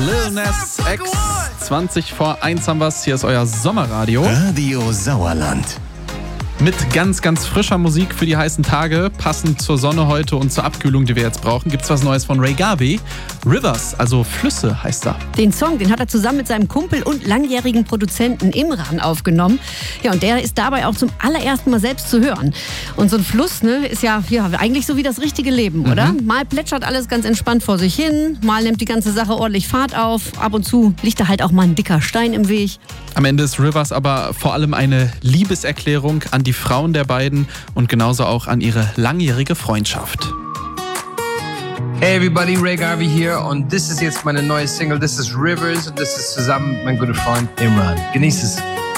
Lil Nas X, 20 vor 1 haben wir's. Hier ist euer Sommerradio. Radio Sauerland. Mit ganz, ganz frischer Musik für die heißen Tage, passend zur Sonne heute und zur Abkühlung, die wir jetzt brauchen, gibt's was Neues von Ray Garvey. Rivers, also Flüsse heißt er. Den Song, den hat er zusammen mit seinem Kumpel und langjährigen Produzenten Imran aufgenommen. Ja, und der ist dabei auch zum allerersten Mal selbst zu hören. Und so ein Fluss, ne, ist ja eigentlich so wie das richtige Leben, oder? Mal plätschert alles ganz entspannt vor sich hin, mal nimmt die ganze Sache ordentlich Fahrt auf, ab und zu liegt da halt auch mal ein dicker Stein im Weg. Am Ende ist Rivers aber vor allem eine Liebeserklärung an die Frauen der beiden und genauso auch an ihre langjährige Freundschaft. Hey everybody, Ray Garvey hier und das ist jetzt meine neue Single, das ist Rivers und das ist zusammen mit meinem guten Freund Imran. Genieß es.